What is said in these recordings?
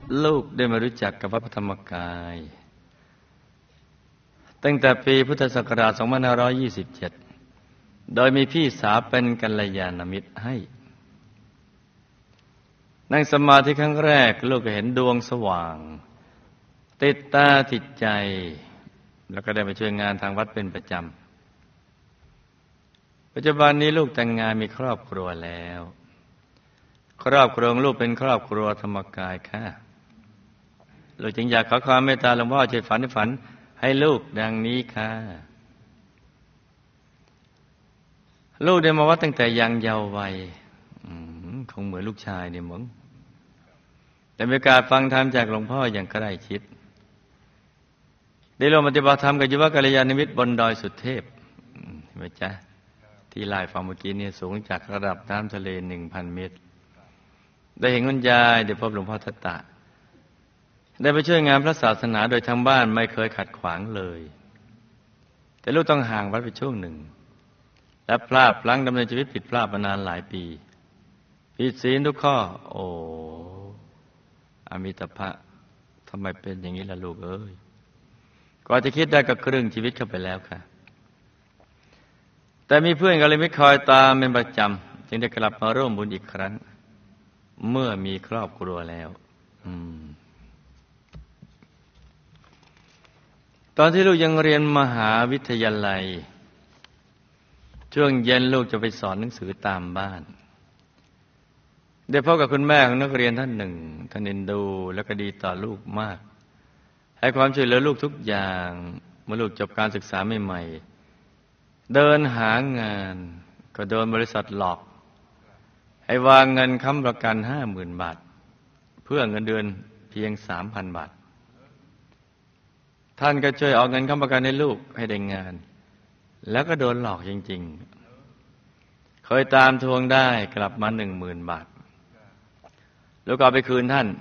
ลูกได้มารู้จักกับวัดพระธรรมกายตั้งแต่ปีพุทธศักราช 2527 โดยมีพี่สาวเป็นกัลยาณมิตรให้นั่งสมาธิครั้งแรกลูกก็เห็นดวงสว่างติดตาติดใจแล้วก็ได้ไปช่วยงานทางวัดเป็นประจำปัจจุบันนี้ลูกแต่งงานมีครอบครัวแล้วครอบครัวของลูกเป็นครอบครัวธรรมกายค่ะลูกจึงอยากขอความเมตตาหลวงพ่อช่วยฝันให้ลูกดังนี้ค่ะลูกได้มาวัดตั้งแต่ยังเยาว์วัยคงเหมือนลูกชายเนี่ยมั้งแต่มีโอกาสฟังธรรมจากหลวงพ่ออย่างใกล้ชิดได้ร่วมปฏิบัติธรรมกับยุวกัลยาณมิตรบนดอยสุเทพเห็นไหมจ๊ะที่ไล่ฟังเมื่อกี้เนี่ยสูงจากระดับน้ำทะเล 1,000 เมตรได้เห็นคุณยายได้พบหลวงพ่อทัตตะได้ไปช่วยงานพระศาสนาโดยทางบ้านไม่เคยขัดขวางเลยแต่ลูกต้องห่างวัดไปช่วงหนึ่งและพลาดพลั้งดำเนินชีวิตผิดพลาดมานานหลายปีผิดศีลทุกข้อโอ้อมิตภะทำไมเป็นอย่างนี้ล่ะลูกเอ้ยก่อนจะคิดได้ก็ครึ่งชีวิตเข้าไปแล้วค่ะแต่มีเพื่อนกัลยาณมิตรคอยตามเป็นประจำจึงได้กลับมาร่วมบุญอีกครั้งเมื่อมีครอบครัวแล้วตอนที่ลูกยังเรียนมหาวิทยาลัยช่วงเย็นลูกจะไปสอนหนังสือตามบ้านได้พบกับคุณแม่ของนักเรียนท่านหนึ่งท่านเอ็นดูและก็ดีต่อลูกมากให้ความช่วยเหลือลูกทุกอย่างเมื่อลูกจบการศึกษาใหม่ๆเดินหางานก็โดนบริษัทหลอกให้วางเงินค้ำประกัน 50,000 บาทเพื่อเงินเดือนเพียง 3,000 บาทท่านก็ช่วยเอาเงินค้ำประกันให้ลูกให้ได้งานแล้วก็โดนหลอกจริงๆเคยตามทวงได้กลับมา 10,000 บาทแล้วก็เอาไปคืนท่าน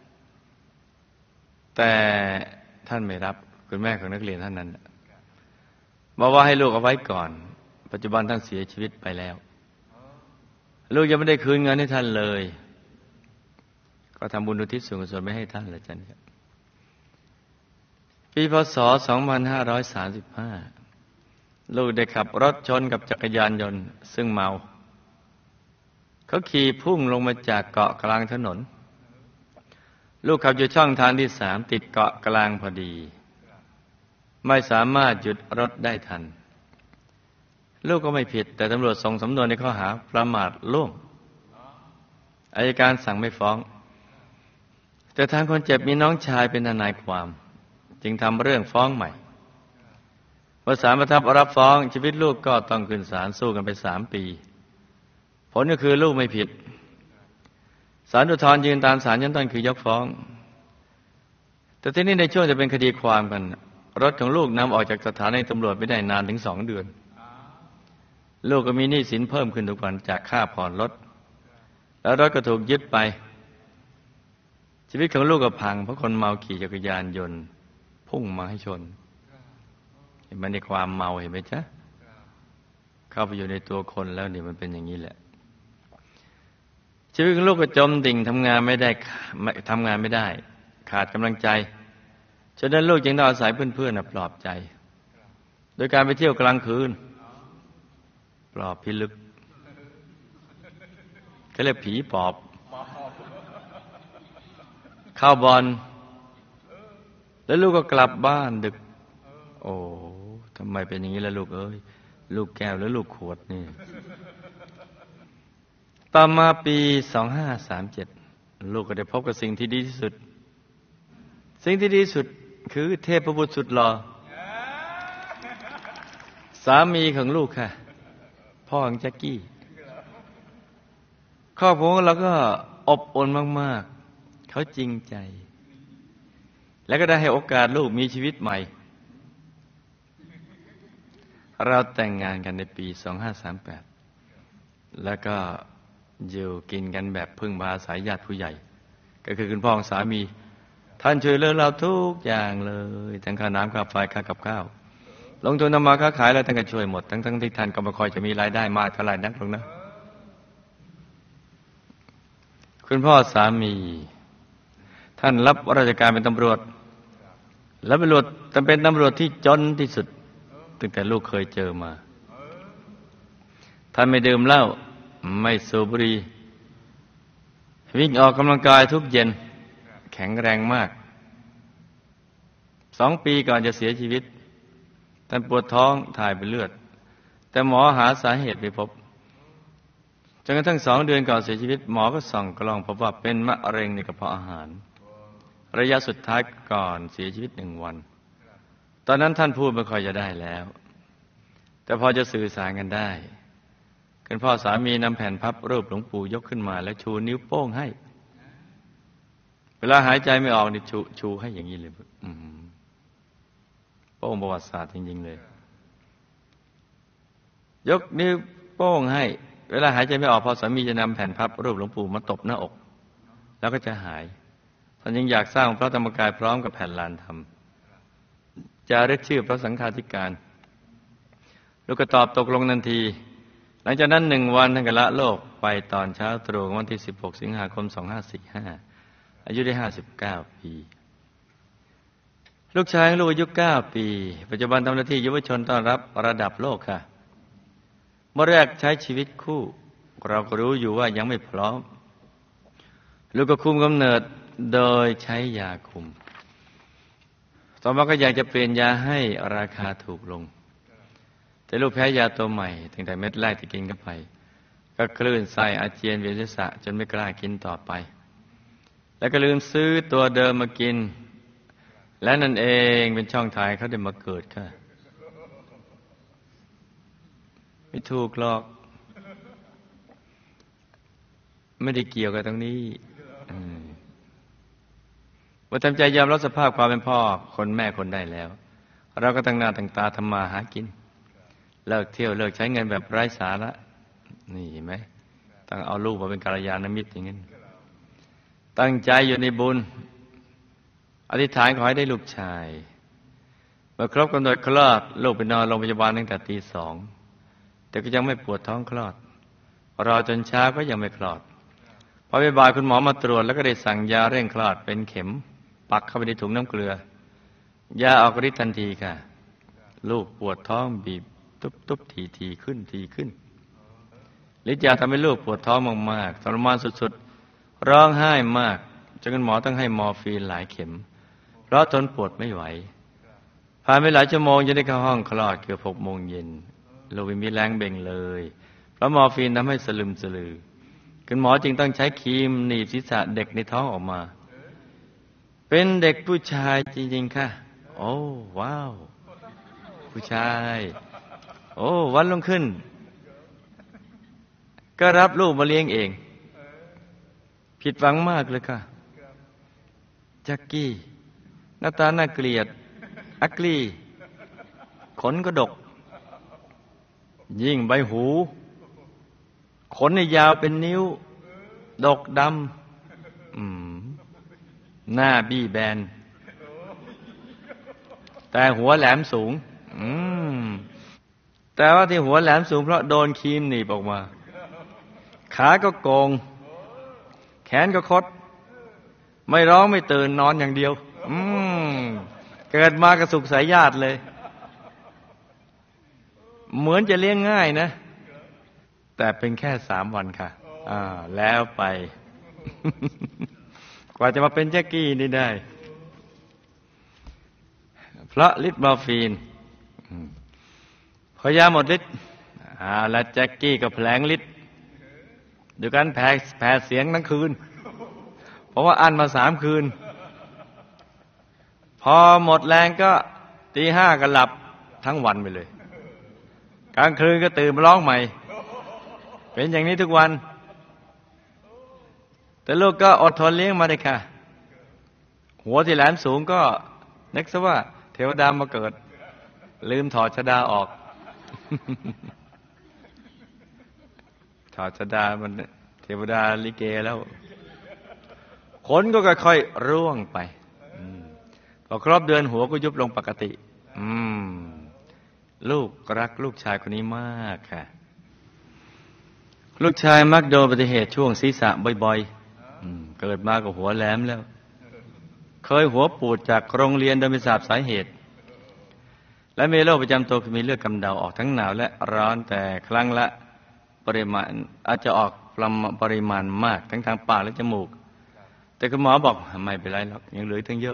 แต่ท่านไม่รับคุณแม่ของนักเรียนท่านนั้นบอกว่าให้ลูกเอาไว้ก่อนปัจจุบันท่านเสียชีวิตไปแล้วลูกยังไม่ได้คืนเงินให้ท่านเลยก็ทำบุญอุทิศส่วนกุศลไม่ให้ท่านเลยจันครับปีพ.ศ. 2535ลูกได้ขับรถชนกับจักรยานยนต์ซึ่งเมาเขาขี่พุ่งลงมาจากเกาะกลางถนนลูกขับอยู่ช่องทางที่ 3ติดเกาะกลางพอดีไม่สามารถหยุดรถได้ทันลูกก็ไม่ผิดแต่ตำรวจส่งสำนวนในข้อหาประมาทร่วมอัยการสั่งไม่ฟ้องแต่ทางคนเจ็บมีน้องชายเป็นทนายความจึงทำเรื่องฟ้องใหม่เมื่อศาลประทับรับฟ้องชีวิตลูกก็ต้องขึ้นศาลสู้กันไป3 ปีผลก็คือลูกไม่ผิดศาลอุทธรณ์ยืนตามศาลชั้นต้นคือยกฟ้องแต่ที่นี่ในช่วงจะเป็นคดีความกันรถของลูกนำออกจากสถานีตำรวจไม่ได้นานถึง2 เดือนลูกก็มีหนี้สินเพิ่มขึ้นทุกวันจากค่าผ่อนรถแล้วรถก็ถูกยึดไปชีวิตของลูกก็พังเพราะคนเมาขี่จักรยานยนต์พุ่งมาให้ชนเห็นไหมในความเมาเห็นไหมจ๊ะเข้าไปอยู่ในตัวคนแล้วนี่มันเป็นอย่างนี้แหละชีวิตของลูกก็จมดิ่งทำงานไม่ได้ขาดกำลังใจฉะนั้นลูกจึงต้องอาศัยเพื่อนๆปลอบใจโดยการไปเที่ยวกลางคืนปลอบพิลึกเขาเรียกผีปอบเข้าบอลแล้วลูกก็กลับบ้านดึกโอ้ทำไมเป็นอย่างนี้ล่ะลูกเอ้ยลูกแก้วหรือลูกขวดนี่ต่อมาปี 2537ลูกก็ได้พบกับสิ่งที่ดีที่สุดสิ่งที่ดีที่สุดคือเทพบุตรสุดหล่อสามีของลูกค่ะพ่อของแจ็คกี้ครอบครัวของเราก็อบอุ่นมากๆเขาจริงใจแล้วก็ได้ให้โอกาสลูกมีชีวิตใหม่เราแต่งงานกันในปี 2538แล้วก็อยู่กินกันแบบพึ่งพาอาศัยญาติผู้ใหญ่ก็คือคุณพ่อของสามีท่านช่วยเหลือเราทุกอย่างเลยทั้งค่าน้ำค่าไฟค่ากับข้าวลงทุนทำมาค้าขายแล้วท่านก็ช่วยหมดทั้งที่ท่านก็ไม่ค่อยจะมีรายได้มากเท่าไหร่นักหรอกนะคุณพ่อสามีท่านรับราชการเป็นตำรวจและเป็นตำรวจที่จนที่สุดตั้งแต่ลูกเคยเจอมาท่านไม่ดื่มเหล้าไม่สูบบุหรี่วิ่งออกกำลังกายทุกเย็นแข็งแรงมาก2 ปีก่อนจะเสียชีวิตท่านปวดท้องถ่ายเป็นเลือดแต่หมอหาสาเหตุไม่พบจนกระทั่ง2 เดือนก่อนเสียชีวิตหมอก็ส่องกล้องพบว่าเป็นมะเร็งในกระเพาะอาหารระยะสุดท้ายก่อนเสียชีวิต1 วันตอนนั้นท่านพูดไม่ค่อยจะได้แล้วแต่พอจะสื่อสารกันได้คุณพ่อสามีนำแผ่นพับรูปหลวงปู่ยกขึ้นมาแล้วชูนิ้วโป้งให้เวลาหายใจไม่ออกนี่ชูให้อย่างนี้เลยโป้งประวัติศาสตร์จริงๆเลยยกนิ้วโป้งให้เวลาหายใจไม่ออกพอสามีจะนำแผ่นพับรูปหลวงปู่มาตบหน้าอกแล้วก็จะหายท่านยังอยากสร้างพระธรรมกายพร้อมกับแผ่นลานธรรมจะเรียกชื่อพระสังฆาธิการลูกก็ตอบตกลงทันทีหลังจากนั้น1 วันท่านก็ละโลกไปตอนเช้าตรู่วันที่16 สิงหาคม 2545อายุได้59 ปีลูกชายของลูกอายุ9 ปีปัจจุบันทำหน้าที่เยาวชนต้อนรับระดับโลกค่ะเมื่อแรกใช้ชีวิตคู่เราก็รู้อยู่ว่ายังไม่พร้อมลูกก็คุมกำเนิดโดยใช้ยาคุมต่อมาก็อยากจะเปลี่ยนยาให้ราคาถูกลงแต่ลูกแพ้ยาตัวใหม่ตั้งแต่เม็ดแรกที่กินเข้าไปก็คลื่นไส้อาเจียนเวียนศีรษะจนไม่กล้ากินต่อไปแล้วก็ลืมซื้อตัวเดิมมากินและนั่นเองเป็นช่องทางเขาได้มาเกิดค่ะไม่ถูกหรอกไม่ได้เกี่ยวกับตรงนี้ว่าทำใจยอมรับสภาพความเป็นพ่อคนแม่คนได้แล้วเราก็ตั้งหน้าตั้งตาทำมาหากินเลิกเที่ยวเลิกใช้เงินแบบไร้สาระนี่เห็นไหมต้องเอาลูกมาเป็นกัลยาณมิตรอย่างนี้ตั้งใจอยู่ในบุญอธิษฐานขอให้ได้ลูกชายเมื่อครบกำหนดคลอดลูกไปนอนโรงพยาบาลตั้งแต่ตี 2แต่ก็ยังไม่ปวดท้องคลอดรอจนเช้าก็ยังไม่คลอดพอบ่ายคุณหมอมาตรวจแล้วก็ได้สั่งยาเร่งคลอดเป็นเข็มปักเข้าไปในถุงน้ำเกลือยาออกฤทธิ์ทันทีค่ะลูกปวดท้องบีบตุบทีขึ้นฤทธิ์ยาทำให้ลูกปวดท้องมากๆทรมานสุดๆร้องไห้มากจนคุณหมอต้องให้มอร์ฟีนหลายเข็มเพราะทนปวดไม่ไหวผ่านไปหลายชั่วโมงจนได้เข้าห้องคลอดเกือบ6 โมงเย็นลูกไม่มีแรงเบ่งเลยเพราะมอร์ฟีนทำให้สลึมสลือคุณหมอจึงต้องใช้ครีมหนีบศีรษะเด็กในท้องออกมาเป็นเด็กผู้ชายจริงๆค่ะโอ้ว้าวผู้ชายโอ้วันรุ่งขึ้นก็รับลูกมาเลี้ยงเองผิดหวังมากเลยค่ะแจ็คกี้หน้าตาน่าเกลียดอักลี่ขนก็ดกยิ่งใบหูขนยาวเป็นนิ้วดกดำหน้าบี้แบนแต่หัวแหลมสูงแต่ว่าที่หัวแหลมสูงเพราะโดนครีมหนีบออกมาขาก็โกงแขนก็คดไม่ร้องไม่ตื่นนอนอย่างเดียวเกิดมากระสุกสายญาติเลยเหมือนจะเลี้ยงง่ายนะแต่เป็นแค่3 วันค่ะแล้วไป กว่าจะมาเป็นแจ็คกี้นี่ได้เพราะฤทธิ์มอร์ฟีนพอยาหมดฤทธิ์แล้วแจ็คกี้ก็แผลงฤทธิ์ด้วยการแผ่เสียงทั้งคืนเพราะว่าอั้นมา3 คืนพอหมดแรงก็ตี 5ก็หลับทั้งวันไปเลยกลางคืนก็ตื่นมาร้องใหม่เป็นอย่างนี้ทุกวันแต่ลูกก็อดทนเลี้ยงมาได้ค่ะหัวที่แหลมสูงก็นึกซะว่าเทวดามาเกิดลืมถอดชฎาออก ถอดชฎามันเทวดาลิเกแล้วขนก็ค่อยๆร่วงไปพอครบเดือนหัวก็ยุบลงปกติลูกรักลูกชายคนนี้มากค่ะลูกชายมักโดนอุบัติเหตุช่วงศีรษะบ่อยๆเกิดมาก็หัวแหลมแล้วเคยหัวปูดจากโรงเรียนโดยไม่ทราบสาเหตุและมีโรคประจำตัวคือมีเลือดกำเดาออกทั้งหนาวและร้อนแต่ครั้งละปริมาณอาจจะออกปริมาณมากทั้งทางปากและจมูกแต่คุณหมอบอกไม่เป็นไรหรอกยังเหลือตั้งเยอะ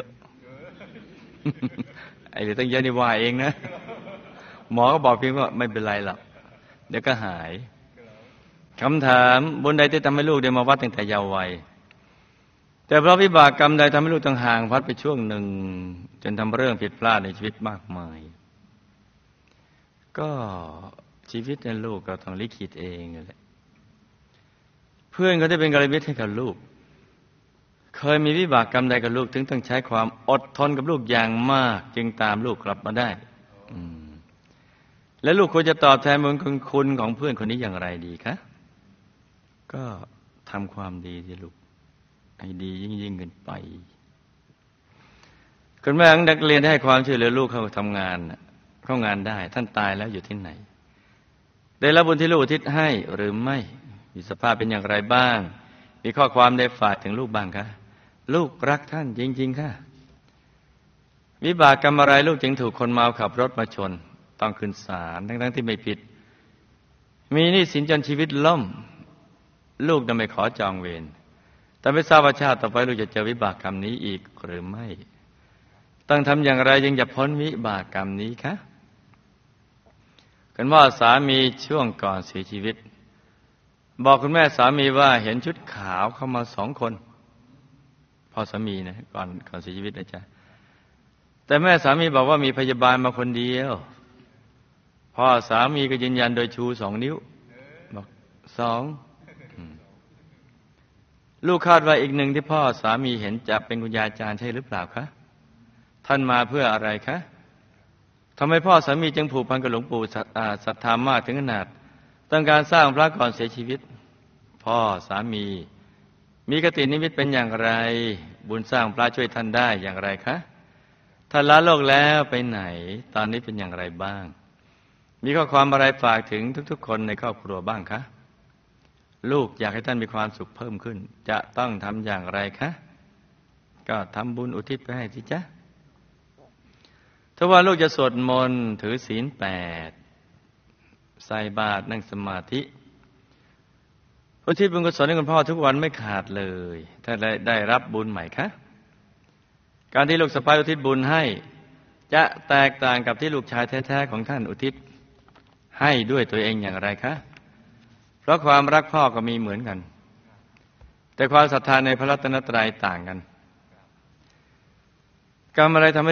ไอ้เหลือตั้งเยอะนี่ว่าเองนะหมอก็บอกเพียงว่าไม่เป็นไรหรอกเดี๋ยวก็หายคำถามบุญใดที่ทำให้ลูกได้มาวัดตั้งแต่เยาว์วัยแต่เพราะวิบากกรรมใดทำให้ลูกต้องห่างพัดไปช่วงหนึ่งจนทำเรื่องผิดพลาดในชีวิตมากมายก็ชีวิตในลูกเราต้องลิขิตเองแหละเพื่อนเขาได้เป็นกัลยาณมิตรให้กับลูกเคยมีวิบากกรรมใดกับลูกถึงต้องใช้ความอดทนกับลูกอย่างมากจึงตามลูกกลับมาได้แล้วลูกควรจะตอบแทนบุญคุณของเพื่อนคนนี้อย่างไรดีคะก็ทำความดีสิลูกให้ดียิ่งขึ้นไปคุณแม่ของนักเรียนได้ให้ความช่วยเหลือลูกเข้าทำงานเข้างานได้ท่านตายแล้วอยู่ที่ไหนได้รับบุญที่ลูกอุทิศให้หรือไม่มีสภาพเป็นอย่างไรบ้างมีข้อความได้ฝากถึงลูกบ้างคะลูกรักท่านจริงๆค่ะวิบากกรรมอะไรลูกจึงถูกคนเมาขับรถมาชนต้องขึ้นศาลทั้งที่ไม่ผิดมีหนี้สินจนชีวิตล่มลูกไม่ขอจองเวรแต่ไม่ทราบว่าชาติต่อไปลูกจะเจอวิบากกรรมนี้อีกหรือไม่ต้องทำอย่างไรจึงจะพ้นวิบากกรรมนี้คะกันว่าสามีช่วงก่อนเสียชีวิตบอกคุณแม่สามีว่าเห็นชุดขาวเข้ามา2 คนพ่อสามีนะก่อนเสียชีวิตนะจ๊ะแต่แม่สามีบอกว่ามีพยาบาลมาคนเดียวพ่อสามีก็ยืนยันโดยชู2 นิ้วบอก2ลูกคาดว่าอีกหนึ่งที่พ่อสามีเห็นจะเป็นคุณยายจารย์ใช่หรือเปล่าคะท่านมาเพื่ออะไรคะทำไมพ่อสามีจึงผูกพันกับหลวงปู่ศรัทธามากถึงขนาดต้องการสร้างพระก่อนเสียชีวิตพ่อสามีกตินิมิตเป็นอย่างไรบุญสร้างพระช่วยท่านได้อย่างไรคะท่านละโลกแล้วไปไหนตอนนี้เป็นอย่างไรบ้างมีข้อความอะไรฝากถึงทุกๆคนในครอบครัวบ้างคะลูกอยากให้ท่านมีความสุขเพิ่มขึ้นจะต้องทำอย่างไรคะก็ทำบุญอุทิศไปให้สิจ๊ะถ้าว่าลูกจะสวดมนต์ถือศีล8ใส่บาตรนั่งสมาธิอุทิศบุญกุศลให้คุณพ่อทุกวันไม่ขาดเลยถ้าได้รับบุญใหม่คะการที่ลูกสะใภ้อุทิศบุญให้จะแตกต่างกับที่ลูกชายแท้ๆของท่านอุทิศให้ด้วยตัวเองอย่างไรคะเพราะความรักพ่อก็มีเหมือนกันแต่ความศรัทธาในพระรัตนตรัยต่างกันกรรมอะไรทำให้